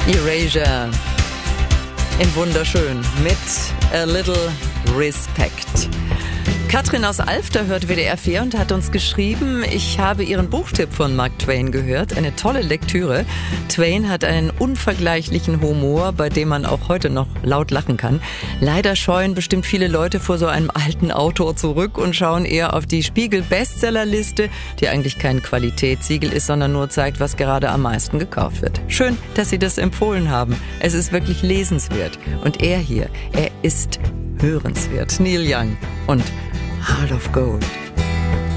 Erasure in wunderschön mit A Little Respect. Katrin aus Alfter hört WDR 4 und hat uns geschrieben, ich habe Ihren Buchtipp von Mark Twain gehört. Eine tolle Lektüre. Twain hat einen unvergleichlichen Humor, bei dem man auch heute noch laut lachen kann. Leider scheuen bestimmt viele Leute vor so einem alten Autor zurück und schauen eher auf die Spiegel-Bestsellerliste, die eigentlich kein Qualitätssiegel ist, sondern nur zeigt, was gerade am meisten gekauft wird. Schön, dass Sie das empfohlen haben. Es ist wirklich lesenswert. Und er ist hörenswert. Neil Young und Heart of Gold.